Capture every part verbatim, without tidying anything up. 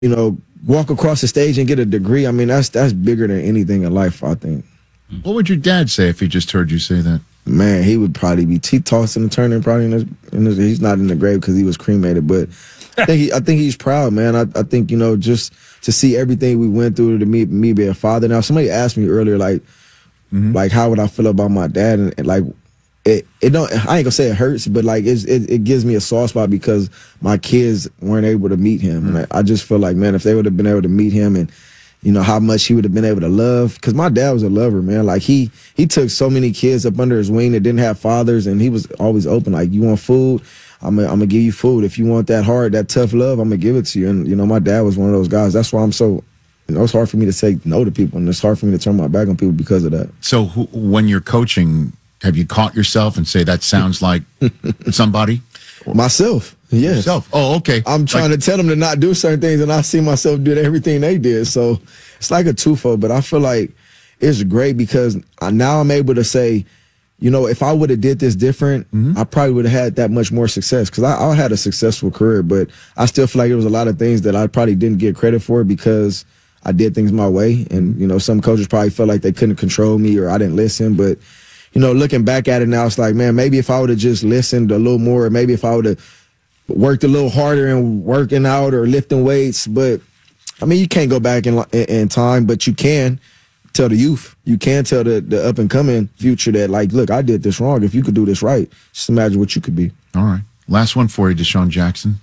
you know, walk across the stage and get a degree. I mean, that's that's bigger than anything in life, I think. What would your dad say if he just heard you say that? Man, he would probably be teeth tossing and turning. Probably in his, in his, he's not in the grave because he was cremated, but I think he, I think he's proud, man. I, I think you know just to see everything we went through to me me be a father. Now, somebody asked me earlier, like, mm-hmm. like how would I feel about my dad, and, and like it it don't. I ain't gonna say it hurts, but like it's, it it gives me a soft spot because my kids weren't able to meet him, mm-hmm. and I, I just feel like, man, if they would have been able to meet him and you know, how much he would have been able to love. Because my dad was a lover, man. Like, he he took so many kids up under his wing that didn't have fathers, and he was always open. Like, you want food? I'm going to give you food. If you want that hard, that tough love, I'm going to give it to you. And, you know, my dad was one of those guys. That's why I'm so, you know, it's hard for me to say no to people, and it's hard for me to turn my back on people because of that. So who, when you're coaching, have you caught yourself and say, that sounds like somebody? Myself. Yes. Yourself. Oh, okay. I'm trying like, to tell them to not do certain things, and I see myself do everything they did. So it's like a twofold, but I feel like it's great because I, now I'm able to say, you know, if I would have did this different, mm-hmm. I probably would have had that much more success because I, I had a successful career, but I still feel like there was a lot of things that I probably didn't get credit for because I did things my way. And, you know, some coaches probably felt like they couldn't control me or I didn't listen. But, you know, looking back at it now, it's like, man, maybe if I would have just listened a little more, or maybe if I would have worked a little harder and working out or lifting weights. But I mean, you can't go back in, in time, but you can tell the youth, you can tell the, the up and coming future that, like, look, I did this wrong. If you could do this right, just imagine what you could be. All right. Last one for you, Deshaun Jackson.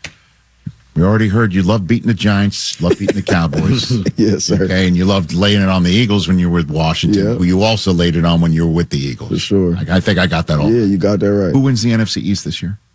We already heard you love beating the Giants, love beating the Cowboys. Yes, sir. Okay, and you loved laying it on the Eagles when you were with Washington. Yep. You also laid it on when you were with the Eagles. For sure. I, I think I got that all. Yeah, you got that right. Who wins the N F C East this year?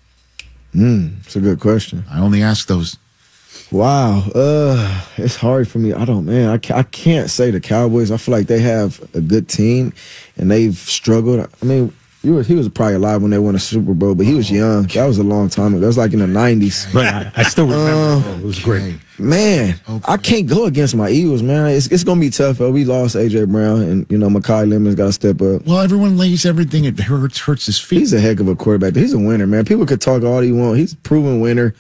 Hmm, it's a good question. I only ask those. Wow, uh, it's hard for me. I don't, man. I can't, I can't say the Cowboys. I feel like they have a good team, and they've struggled. I mean, he was, he was probably alive when they won a Super Bowl, but he was young. That was a long time ago. That was like in the nineties. But I, I still remember. Uh, it was great. Man, okay. I can't go against my Eagles, man. It's it's gonna be tough. Though. We lost A J Brown, and you know Mekhi Lemons got to step up. Well, everyone lays everything. It hurts hurts his feet. He's a heck of a quarterback. He's a winner, man. People could talk all they want. He's a proven winner.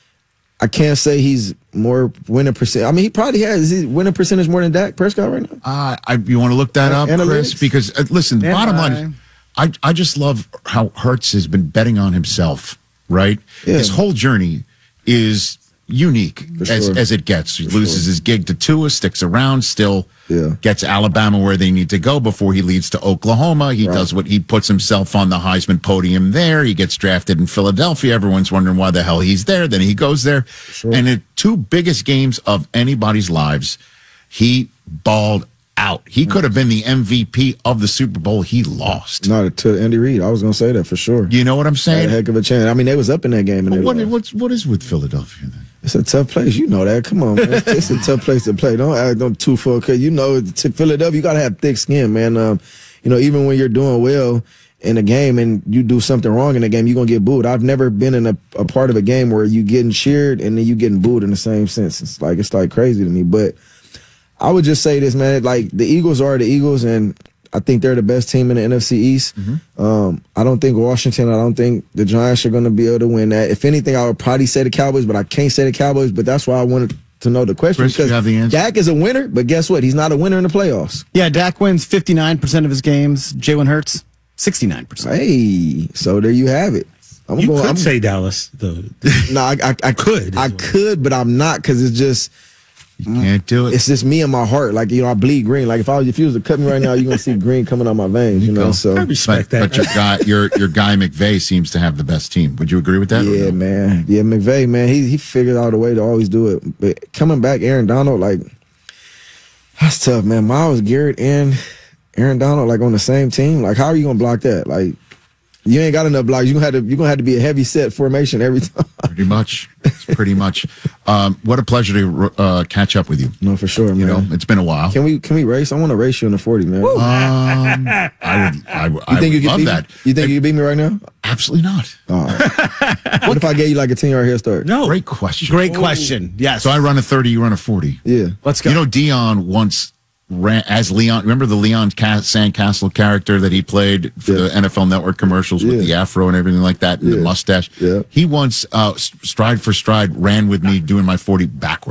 I can't say he's more winning percent. I mean, he probably has. Is he winning percentage more than Dak Prescott right now? Uh, I, you want to look that up, Analytics? Chris? Because uh, listen, the Yeah, bottom I- line, I I just love how Hurts has been betting on himself. Right, Yeah. his whole journey is unique For as sure. as it gets. He For loses sure. his gig to Tua, sticks around, still Yeah. gets Alabama where they need to go before he leads to Oklahoma. He Right. does what he puts himself on the Heisman podium there. He gets drafted in Philadelphia. Everyone's wondering why the hell he's there. Then he goes there. Sure. And in two biggest games of anybody's lives, he balled out. He could have been the M V P of the Super Bowl. He lost. Not to Andy Reid. I was gonna say that for sure. You know what I'm Had a saying? heck of a chance. I mean, they was up in that game. And But they what, lost. what's, what is with Philadelphia then? It's a tough place. You know that. Come on, man. It's a tough place to play. Don't act on too full. Cause you know, to Philadelphia, you gotta have thick skin, man. Um, you know, even when you're doing well in a game and you do something wrong in the game, you're gonna get booed. I've never been in a, a part of a game where you getting cheered and then you getting booed in the same sense. It's like it's like crazy to me. But I would just say this, man. Like the Eagles are the Eagles, and I think they're the best team in the N F C East. Mm-hmm. Um, I don't think Washington, I don't think the Giants are going to be able to win that. If anything, I would probably say the Cowboys, but I can't say the Cowboys. But that's why I wanted to know the question. Chris, you because have the answer? Dak is a winner, but guess what? He's not a winner in the playoffs. Yeah, Dak wins fifty-nine percent of his games. Jalen Hurts, sixty-nine percent. Hey, so there you have it. I'm You going, could I'm, say Dallas, though. no, I, I, I could. I could, but I'm not because it's just. You can't do it. It's just me and my heart. Like, you know, I bleed green. Like, if I was, if you was to cut me right now, you're going to see green coming out my veins, you know? So, I respect But, that. but your guy, your your guy McVay seems to have the best team. Would you agree with that? or yeah, no? man. Yeah, McVay, man, he he figured out a way to always do it. But coming back, Aaron Donald, like, that's tough, man. Myles Garrett and Aaron Donald, like, on the same team. Like, how are you going to block that? Like, you ain't got enough blocks. You're going to have to, you're gonna have to be a heavy set formation every time. Pretty much. It's pretty much. Um, what a pleasure to uh, catch up with you. No, for sure, man. You know, it's been a while. Can we can we race? I want to race you in the forty, man. Um, I would, I, would- I you think would you could love beat that. Me? You think you could beat me right now? Absolutely not. All right. What if I gave you like a ten yard head start? no. Great question. Great question. Yes. So I run a thirty, you run a forty. Yeah. Let's go. You know, Dion once ran as Leon. Remember the Leon Sandcastle character that he played for Yeah. the N F L Network commercials with Yeah. the afro and everything like that, and Yeah. the mustache. Yeah. He once, uh, stride for stride, ran with me doing my forty backwards.